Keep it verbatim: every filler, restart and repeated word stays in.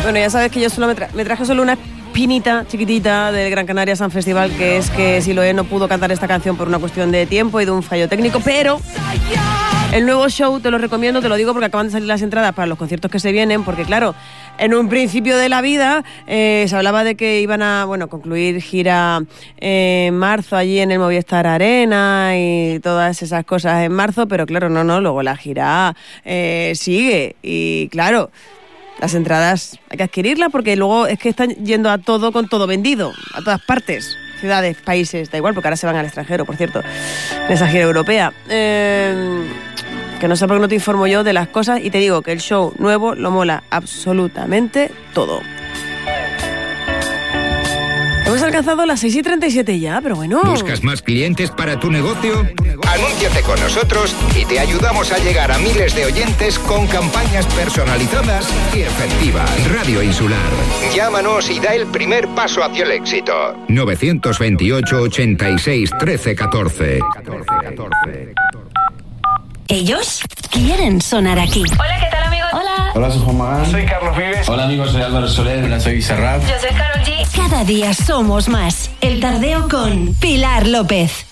Bueno, ya sabes que yo solo me, tra- me traje solo una espinita chiquitita del Gran Canaria Sun Festival, que es que Siloé no pudo cantar esta canción por una cuestión de tiempo y de un fallo técnico, pero el nuevo show te lo recomiendo, te lo digo porque acaban de salir las entradas para los conciertos que se vienen, porque claro, en un principio de la vida eh, se hablaba de que iban a, bueno, concluir gira eh, en marzo allí en el Movistar Arena y todas esas cosas en marzo, pero claro, no, no, luego la gira eh, sigue y claro, las entradas hay que adquirirlas porque luego es que están yendo a todo con todo vendido, a todas partes, ciudades, países, da igual, porque ahora se van al extranjero, por cierto, en esa gira europea. Eh, que no sé por qué no te informo yo de las cosas y te digo que el show nuevo lo mola absolutamente todo. Hemos alcanzado las seis y treinta y siete ya, pero bueno. ¿Buscas más clientes para tu negocio? Anúnciate con nosotros y te ayudamos a llegar a miles de oyentes con campañas personalizadas y efectivas. Radio Insular. Llámanos y da el primer paso hacia el éxito. nueve dos ocho, ochenta y seis, trece, catorce. Ellos quieren sonar aquí. Hola, ¿qué tal, amigos? Hola. Hola, soy Juan Magán. Soy Carlos Vives. Hola, amigos, soy Álvaro Soler. Hola, soy Serrat. Yo soy Karol G. Cada día somos más. El Tardeo con Pilar López.